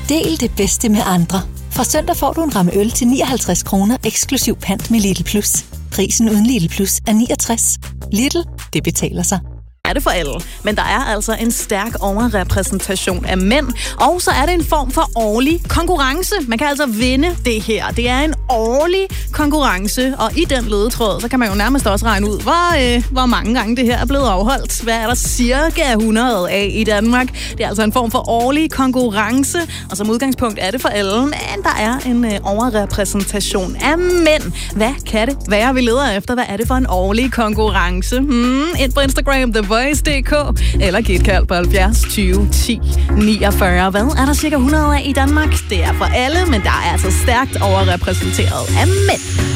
Del det bedste med andre. Fra søndag får du en ramme øl til 59 kroner eksklusiv pant med Lidl Plus. Prisen uden Lidl Plus er 69. Lidl, det betaler sig. Er det for alle, men der er altså en stærk overrepræsentation af mænd, og så er det en form for årlig konkurrence. Man kan altså vinde det her. Det er en årlig konkurrence, og i den ledetråd, så kan man jo nærmest også regne ud, hvor mange gange det her er blevet afholdt. Hvad er der cirka 100 af i Danmark? Det er altså en form for årlig konkurrence, og som udgangspunkt er det for alle, men der er en overrepræsentation af mænd. Hvad kan det være, vi leder efter? Hvad er det for en årlig konkurrence? Ind på Instagram, TheVoice.dk, eller giv et kald på 70 20 10 49. Hvad er der cirka 100 af i Danmark? Det er for alle, men der er altså stærkt overrepræsenteret af mænd.